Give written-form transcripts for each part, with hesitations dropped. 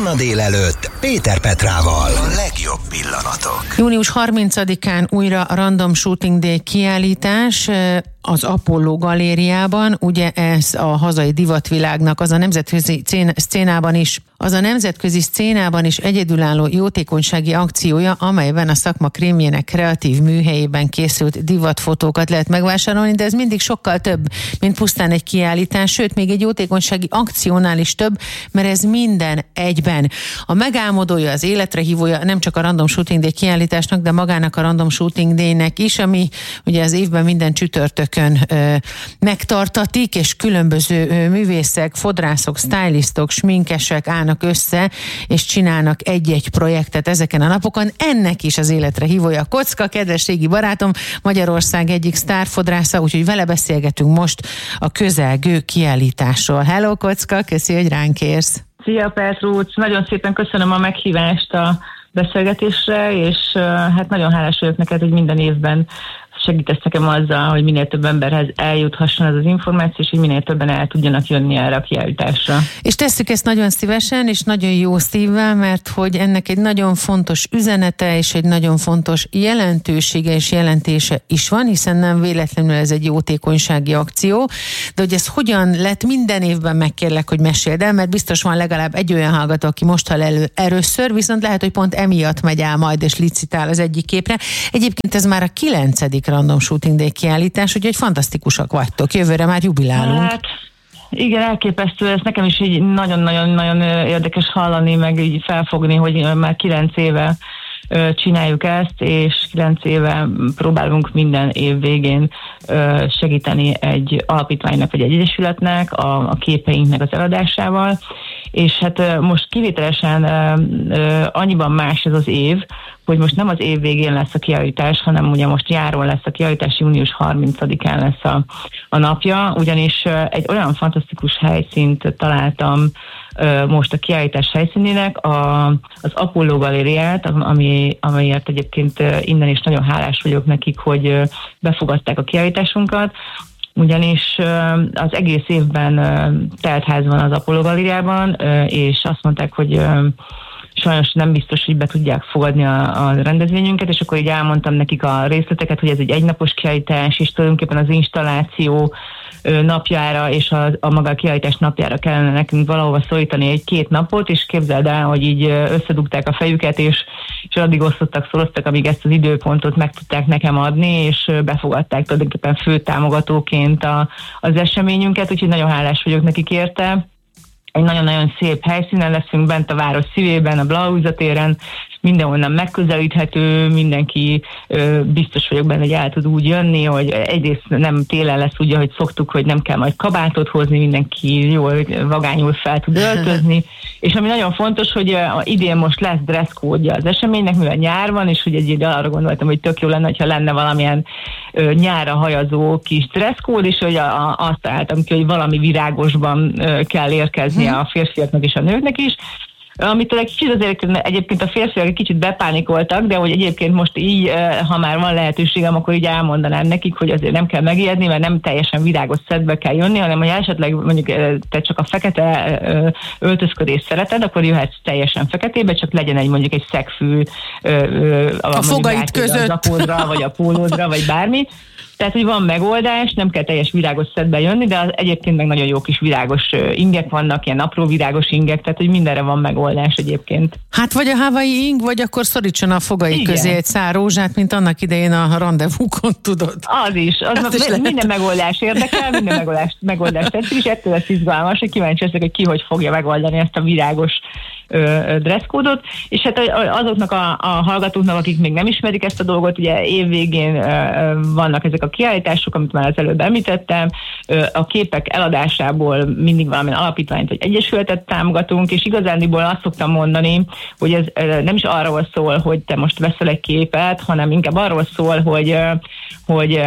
Manna délelőtt Péter Petrával. A legjobb pillanatok. Június 30-án újra a Random Shooting Day kiállítás az Apollo galériában. Ugye ez a hazai divatvilágnak az a nemzetközi szcénában is egyedülálló jótékonysági akciója, amelyben a szakma krémjének kreatív műhelyében készült divatfotókat lehet megvásárolni, de ez mindig sokkal több, mint pusztán egy kiállítás, sőt, még egy jótékonysági akciónál is több, mert ez minden egyben. A megálmodója, az életre hívója nem csak a Random Shooting Day kiállításnak, de magának a Random Shooting Day-nek is, ami ugye az évben minden csütörtökön megtartatik, és különböző művészek, fodrászok, stylistok, sminkesek állnak össze, és csinálnak egy-egy projektet ezeken a napokon. Ennek is az életre hívója Kocka, kedves régi barátom, Magyarország egyik sztárfodrásza, úgyhogy vele beszélgetünk most a közelgő kiállításról. Hello Kocka, köszi, hogy ránk érsz. Szia Petrúc, nagyon szépen köszönöm a meghívást a beszélgetésre, és hát nagyon hálás vagyok neked, hogy minden évben segítesz nekem azzal, hogy minél több emberhez eljuthasson ez az információ, és hogy minél többen el tudjanak jönni erre a kiállításra. És tesszük ezt nagyon szívesen, és nagyon jó szívvel, mert hogy ennek egy nagyon fontos üzenete, és egy nagyon fontos jelentősége és jelentése is van, hiszen nem véletlenül ez egy jótékonysági akció, de hogy ez hogyan lett, minden évben megkérlek, hogy meséld el, mert biztos van legalább egy olyan hallgató, aki most hall először, viszont lehet, hogy pont emiatt megy el majd, és licitál az egyik képre. Egyébként ez már a 9. Random Shooting Day kiállítás, úgyhogy fantasztikusak vagytok. Jövőre már jubilálunk. Hát, igen, elképesztő. Ez nekem is így nagyon-nagyon érdekes hallani, meg így felfogni, hogy már 9 éve csináljuk ezt, és 9 éve próbálunk minden év végén segíteni egy alapítványnak, vagy egy egyesületnek a képeinknek az eladásával. És hát most kivételesen annyiban más ez az év, hogy most nem az év végén lesz a kiállítás, hanem ugye most nyáron lesz a kiállítás, június 30-án lesz a napja, ugyanis egy olyan fantasztikus helyszínt találtam most a kiállítás helyszínének, az Apollo galériát, amiért egyébként innen is nagyon hálás vagyok nekik, hogy befogadták a kiállításunkat, ugyanis az egész évben teltház van az Apollo galériában, és azt mondták, hogy sajnos nem biztos, hogy be tudják fogadni a rendezvényünket, és akkor így elmondtam nekik a részleteket, hogy ez egy egynapos kiállítás, és tulajdonképpen az installáció napjára és a maga kiállítás napjára kellene nekünk valahova szorítani egy-két napot, és képzeld el, hogy így összedugták a fejüket, és addig szoroztak, amíg ezt az időpontot meg tudták nekem adni, és befogadták tulajdonképpen fő támogatóként az eseményünket, úgyhogy nagyon hálás vagyok nekik érte. Egy nagyon-nagyon szép helyszínen leszünk bent a város szívében, a Blauza téren, mindenhonnan megközelíthető, mindenki biztos vagyok benne, hogy el tud úgy jönni, hogy egyrészt nem télen lesz úgy, ahogy szoktuk, hogy nem kell majd kabátot hozni, mindenki jól vagányul fel tud öltözni, és ami nagyon fontos, hogy idén most lesz dresszkódja az eseménynek, mivel nyár van, és hogy egy idő arra gondoltam, hogy tök jó lenne, ha lenne valamilyen nyárra hajazó kis dresszkód, és hogy azt találtam ki, hogy valami virágosban kell érkeznie a férfiaknak és a nőknek is, amitől egy kicsit azért egyébként a férfiak egy kicsit bepánikoltak, de hogy egyébként most így, ha már van lehetőségem, akkor így elmondanám nekik, hogy azért nem kell megijedni, mert nem teljesen virágos szedbe kell jönni, hanem hogy esetleg mondjuk te csak a fekete öltözködést szereted, akkor jöhetsz teljesen feketébe, csak legyen mondjuk egy szegfű a fogait között, a zapódra, vagy a pólódra, vagy bármi. Tehát, hogy van megoldás, nem kell teljes virágos szedbe jönni, de egyébként meg nagyon jó kis virágos ingek vannak, ilyen apró virágos ingek, tehát, hogy mindenre van megoldás egyébként. Hát vagy a hawaii ing, vagy akkor szorítson a fogai közé egy szár rózsát, mint annak idején a rendezvúkon, tudod. Az is minden megoldás érdekel, minden megoldás tetszik, és ettől lesz izgalmas, hogy kíváncsi leszek, hogy ki hogy fogja megoldani ezt a virágos dresszkódot, és hát azoknak a hallgatóknak, akik még nem ismerik ezt a dolgot, ugye évvégén vannak ezek a kiállítások, amit már az előbb említettem, a képek eladásából mindig valamilyen alapítványt vagy egyesületet támogatunk, és igazándiból azt szoktam mondani, hogy ez nem is arról szól, hogy te most veszel egy képet, hanem inkább arról szól, hogy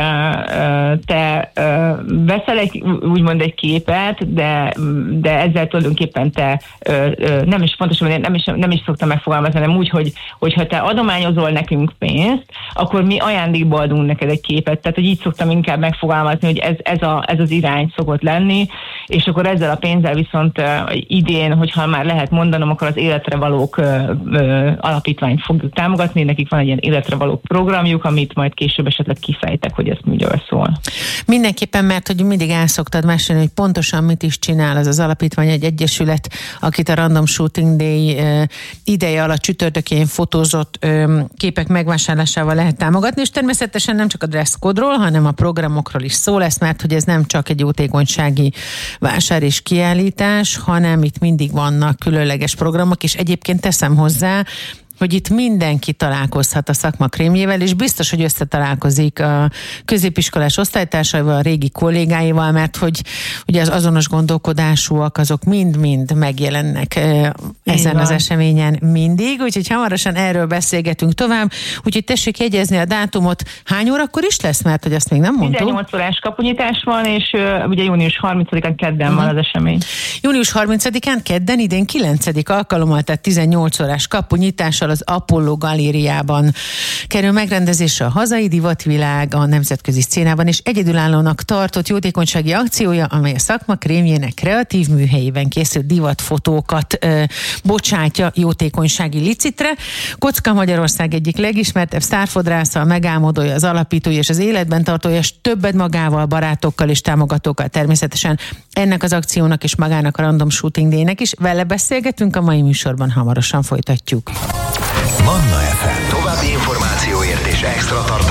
te veszel úgymond egy képet, de ezzel tulajdonképpen te nem is fontos, pontosabban nem is szoktam megfogalmazni, hanem úgy, hogy ha te adományozol nekünk pénzt, akkor mi ajándékba adunk neked egy képet. Tehát, hogy így szoktam inkább megfogalmazni, hogy ez az irány szokott lenni, és akkor ezzel a pénzzel viszont idén, hogyha már lehet mondanom, akkor az Életre Valók alapítványt fogjuk támogatni. Nekik van egy ilyen Életre Valók programjuk, amit majd később esetleg kifejtek, hogy ezt miről szól. Mindenképpen, mert hogy mindig el szoktad mesélni, hogy pontosan mit is csinál az alapítvány, egy egyesület, akit a Random Shooting Day ideje alatt csütörtökén fotózott képek megvásárlásával lehet támogatni, és természetesen nem csak a dresszkódról, hanem a programokról is szó lesz, mert hogy ez nem csak egy jótékonysági vásár és kiállítás, hanem itt mindig vannak különleges programok, és egyébként teszem hozzá, hogy itt mindenki találkozhat a szakma krémjével, és biztos, hogy összetalálkozik a középiskolás osztálytársaival, a régi kollégáival, mert hogy ugye az azonos gondolkodásúak, azok mind-mind megjelennek ezen az eseményen mindig, úgyhogy hamarosan erről beszélgetünk tovább, úgyhogy tessék jegyezni a dátumot. Hány órakor is lesz, mert hogy azt még nem mondtuk? 18 órás kapunyitás van, és ugye június 30-án kedden van az esemény. Június 30-án kedden, idén 9. alkalommal, tehát 18 órás kapunyítással az Apollo Galériában kerül megrendezésre a hazai divatvilág a nemzetközi szcénában, és egyedülállónak tartott jótékonysági akciója, amely a szakma krémjének kreatív műhelyében készült divatfotókat bocsátja jótékonysági licitre. Kocka Magyarország egyik legismertebb sztárfodrásza, a megálmodója, az alapítója és az életben tartója, és többet magával, barátokkal és támogatókkal természetesen ennek az akciónak és magának a Random Shooting Day-nek is. Vele beszélgetünk, a mai műsorban hamarosan folytatjuk. Manna FM. További információért és extra tartalom